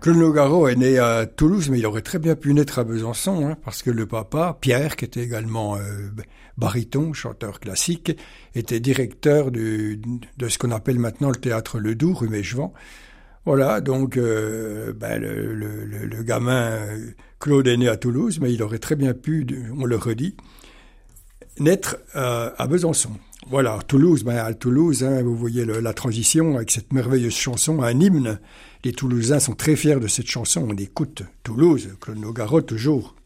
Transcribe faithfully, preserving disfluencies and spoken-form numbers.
Claude Nougaro est né à Toulouse, mais il aurait très bien pu naître à Besançon, hein, parce que le papa, Pierre, qui était également euh, baryton, chanteur classique, était directeur du, de ce qu'on appelle maintenant le théâtre Ledoux, rue Mégevant. Voilà, donc euh, ben, le, le, le, le gamin euh, Claude est né à Toulouse, mais il aurait très bien pu, on le redit, naître euh, à Besançon. Voilà, Toulouse, ben à Toulouse, hein, vous voyez le, la transition avec cette merveilleuse chanson, un hymne. Les Toulousains sont très fiers de cette chanson. On écoute Toulouse, Claude Nougaro toujours.